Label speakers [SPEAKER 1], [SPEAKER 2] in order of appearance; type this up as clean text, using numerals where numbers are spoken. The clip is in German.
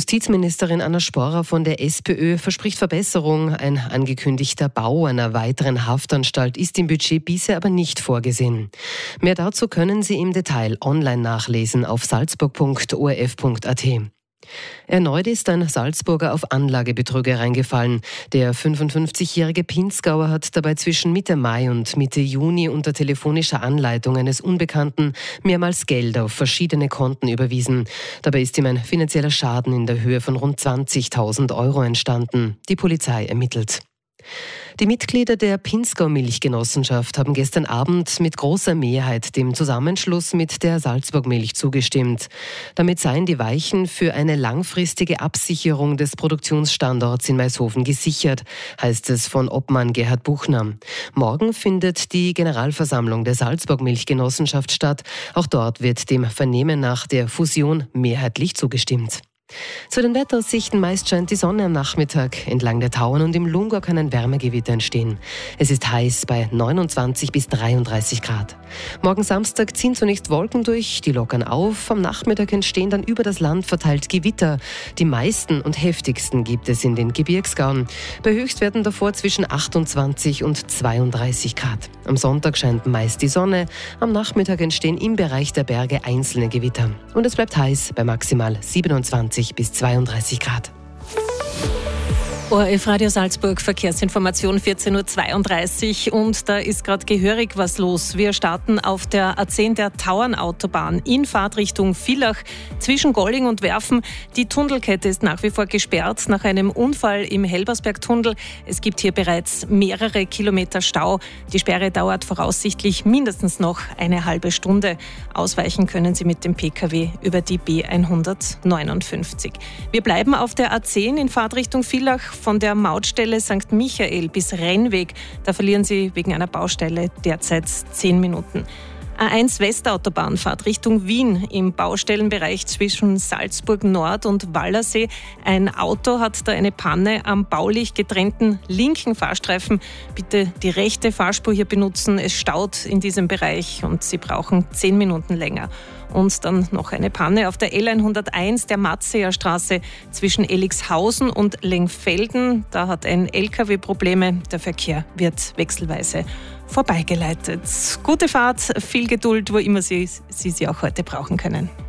[SPEAKER 1] Justizministerin Anna Sporrer von der SPÖ verspricht Verbesserung. Ein angekündigter Bau einer weiteren Haftanstalt ist im Budget bisher aber nicht vorgesehen. Mehr dazu können Sie im Detail online nachlesen auf salzburg.orf.at. Erneut ist ein Salzburger auf Anlagebetrüger reingefallen. Der 55-jährige Pinzgauer hat dabei zwischen Mitte Mai und Mitte Juni unter telefonischer Anleitung eines Unbekannten mehrmals Geld auf verschiedene Konten überwiesen. Dabei ist ihm ein finanzieller Schaden in der Höhe von rund 20.000 Euro entstanden. Die Polizei ermittelt. Die Mitglieder der Pinzgau-Milchgenossenschaft haben gestern Abend mit großer Mehrheit dem Zusammenschluss mit der Salzburg Milch zugestimmt. Damit seien die Weichen für eine langfristige Absicherung des Produktionsstandorts in Maishofen gesichert, heißt es von Obmann Gerhard Buchner. Morgen findet die Generalversammlung der Salzburg Milchgenossenschaft statt. Auch dort wird dem Vernehmen nach der Fusion mehrheitlich zugestimmt. Zu den Wetteraussichten: meist scheint die Sonne am Nachmittag. Entlang der Tauern und im Lungau kann ein Wärmegewitter entstehen. Es ist heiß bei 29 bis 33 Grad. Morgen Samstag ziehen zunächst Wolken durch, die lockern auf. Am Nachmittag entstehen dann über das Land verteilt Gewitter. Die meisten und heftigsten gibt es in den Gebirgsgauen. Bei Höchstwerten davor zwischen 28 und 32 Grad. Am Sonntag scheint meist die Sonne. Am Nachmittag entstehen im Bereich der Berge einzelne Gewitter. Und es bleibt heiß bei maximal 27 bis 32 Grad.
[SPEAKER 2] ORF Radio Salzburg, Verkehrsinformation 14.32 Uhr und da ist gerade gehörig was los. Wir starten auf der A10 der Tauernautobahn in Fahrtrichtung Villach zwischen Golling und Werfen. Die Tunnelkette ist nach wie vor gesperrt nach einem Unfall im Helbersbergtunnel. Es gibt hier bereits mehrere Kilometer Stau. Die Sperre dauert voraussichtlich mindestens noch eine halbe Stunde. Ausweichen können Sie mit dem Pkw über die B159. Wir bleiben auf der A10 in Fahrtrichtung Villach. Von der Mautstelle St. Michael bis Rennweg, da verlieren Sie wegen einer Baustelle derzeit 10 Minuten. A1 Westautobahn-Fahrt Richtung Wien im Baustellenbereich zwischen Salzburg Nord und Wallersee. Ein Auto hat da eine Panne am baulich getrennten linken Fahrstreifen. Bitte die rechte Fahrspur hier benutzen. Es staut in diesem Bereich und Sie brauchen 10 Minuten länger. Und dann noch eine Panne auf der L101 der Matzeer Straße zwischen Elixhausen und Lengfelden. Da hat ein LKW Probleme. Der Verkehr wird wechselweise vorbeigeleitet. Gute Fahrt, viel Geduld, wo immer Sie sie auch heute brauchen können.